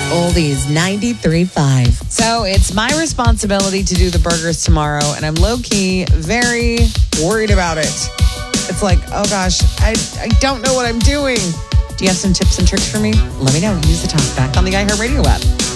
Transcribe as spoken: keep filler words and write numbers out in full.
Oldies ninety-three point five. So it's my responsibility to do the burgers tomorrow, and I'm low-key very worried about it. It's like, oh gosh, I, I don't know what I'm doing. Do you have some tips and tricks for me? Let me know. Use the talk back on the iHeartRadio app.